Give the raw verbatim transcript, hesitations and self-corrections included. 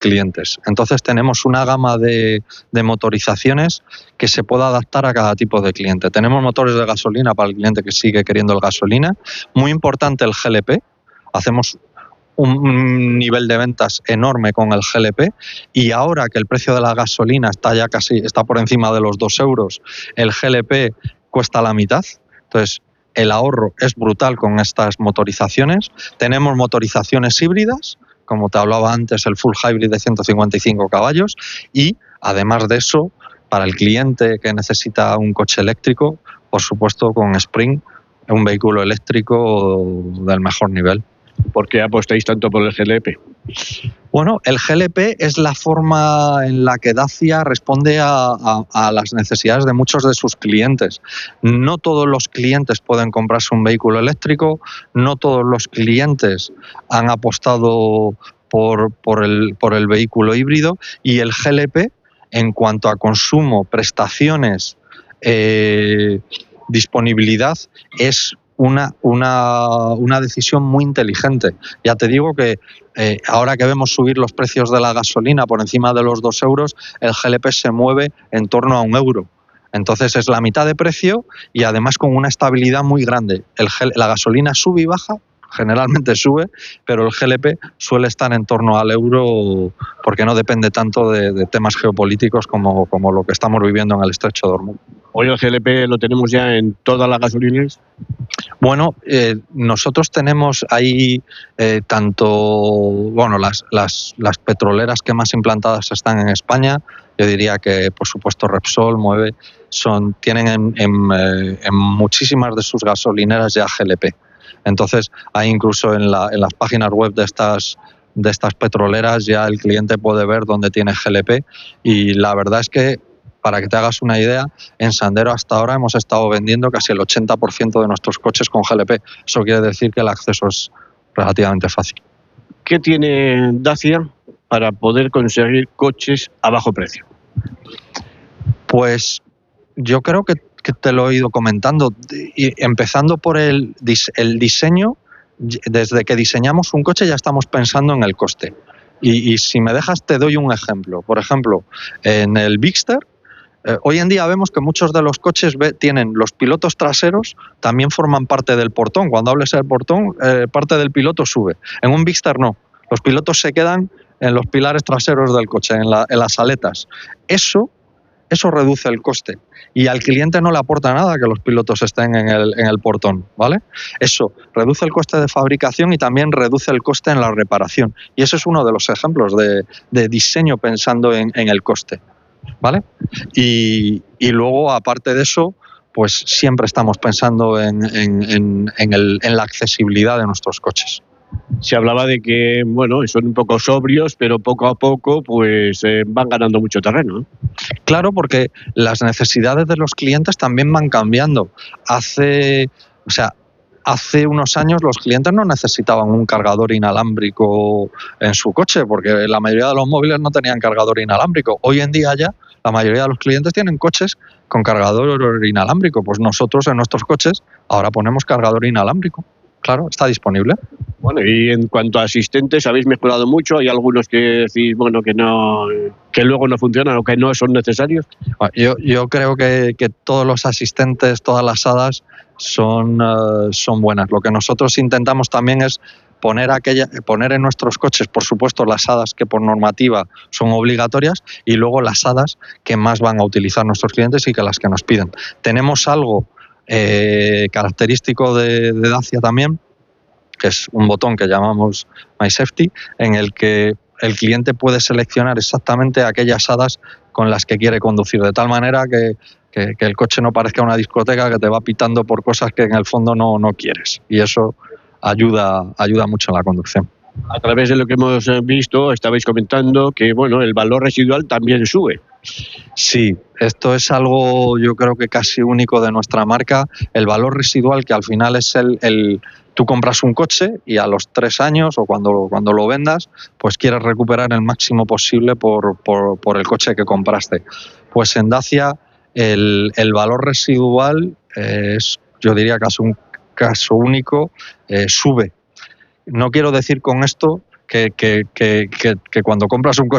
clientes. Entonces tenemos una gama de, de motorizaciones que se puede adaptar a cada tipo de cliente. Tenemos motores de gasolina para el cliente que sigue queriendo el gasolina. Muy importante el G L P. Hacemos un nivel de ventas enorme con el G L P, y ahora que el precio de la gasolina está ya casi está por encima de los dos euros, el G L P cuesta la mitad. Entonces el ahorro es brutal con estas motorizaciones. Tenemos motorizaciones híbridas, como te hablaba antes, el Full Hybrid de ciento cincuenta y cinco caballos, y además de eso, para el cliente que necesita un coche eléctrico, por supuesto con Spring, un vehículo eléctrico del mejor nivel. ¿Por qué apostáis tanto por el G L P? Bueno, el G L P es la forma en la que Dacia responde a, a, a las necesidades de muchos de sus clientes. No todos los clientes pueden comprarse un vehículo eléctrico, no todos los clientes han apostado por, por, el, por el vehículo híbrido, y el G L P, en cuanto a consumo, prestaciones, eh, disponibilidad, es Una, una, una decisión muy inteligente. Ya te digo que eh, ahora que vemos subir los precios de la gasolina por encima de los dos euros, el G L P se mueve en torno a un euro. Entonces es la mitad de precio y además con una estabilidad muy grande. El, la gasolina sube y baja, generalmente sube, pero el G L P suele estar en torno al euro porque no depende tanto de, de temas geopolíticos como, como lo que estamos viviendo en el Estrecho de Hormuz. ¿Hoy el G L P lo tenemos ya en todas las gasolineras? Bueno, eh, nosotros tenemos ahí eh, tanto, bueno, las, las, las petroleras que más implantadas están en España. Yo diría que, por supuesto, Repsol, Moeve, son, tienen en, en, eh, en muchísimas de sus gasolineras ya G L P. Entonces, hay incluso en, la, en las páginas web de estas, de estas petroleras ya el cliente puede ver dónde tiene G L P, y la verdad es que, para que te hagas una idea, en Sandero hasta ahora hemos estado vendiendo casi el ochenta por ciento de nuestros coches con G L P. Eso quiere decir que el acceso es relativamente fácil. ¿Qué tiene Dacia para poder conseguir coches a bajo precio? Pues yo creo que, que te lo he ido comentando, y empezando por el, el diseño. Desde que diseñamos un coche ya estamos pensando en el coste. Y, y si me dejas te doy un ejemplo. Por ejemplo, en el Bigster, Eh, hoy en día vemos que muchos de los coches ve, tienen los pilotos traseros, también forman parte del portón. Cuando hables del portón, eh, parte del piloto sube. En un Bigster no. Los pilotos se quedan en los pilares traseros del coche, en, la, en las aletas. Eso, eso reduce el coste. Y al cliente no le aporta nada que los pilotos estén en el, en el portón, ¿vale? Eso reduce el coste de fabricación y también reduce el coste en la reparación. Y ese es uno de los ejemplos de, de diseño pensando en, en el coste, ¿vale? Y, y luego, aparte de eso, pues siempre estamos pensando en, en, en, en, el, en la accesibilidad de nuestros coches. Se hablaba de que, bueno, son un poco sobrios, pero poco a poco pues eh, van ganando mucho terreno, ¿eh? Claro, porque las necesidades de los clientes también van cambiando. Hace, o sea, hace unos años los clientes no necesitaban un cargador inalámbrico en su coche, porque la mayoría de los móviles no tenían cargador inalámbrico. Hoy en día ya la mayoría de los clientes tienen coches con cargador inalámbrico. Pues nosotros en nuestros coches ahora ponemos cargador inalámbrico. Claro, está disponible. Bueno, y en cuanto a asistentes, habéis mejorado mucho. ¿Hay algunos que decís, bueno, que no, que luego no funcionan o que no son necesarios? Bueno, yo, yo creo que, que todos los asistentes, todas las hadas son, uh, son buenas. Lo que nosotros intentamos también es poner, aquella, poner en nuestros coches, por supuesto, las hadas que por normativa son obligatorias, y luego las hadas que más van a utilizar nuestros clientes y que las que nos piden. Tenemos algo Eh, característico de, de Dacia también, que es un botón que llamamos My Safety, en el que el cliente puede seleccionar exactamente aquellas hadas con las que quiere conducir, de tal manera que, que, que el coche no parezca una discoteca que te va pitando por cosas que en el fondo no, no quieres, y eso ayuda, ayuda mucho en la conducción. A través de lo que hemos visto, estabais comentando que, bueno, el valor residual también sube. Sí, esto es algo yo creo que casi único de nuestra marca, el valor residual, que al final es el, el tú compras un coche y a los tres años o cuando, cuando lo vendas, pues quieres recuperar el máximo posible por, por, por el coche que compraste. Pues en Dacia el, el valor residual eh, es, yo diría, casi un caso único, eh, sube. No quiero decir con esto que, que, que, que, que cuando compras un coche